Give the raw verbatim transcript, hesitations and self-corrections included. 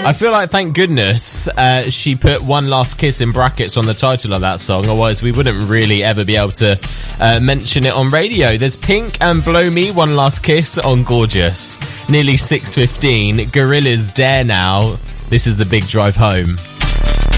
I feel like, thank goodness, uh, she put One Last Kiss in brackets on the title of that song, otherwise we wouldn't really ever be able to uh, mention it on radio. There's Pink and Blow Me, One Last Kiss on Gorgeous. Nearly six fifteen, Gorillaz Dare Now. This is The Big Drive Home.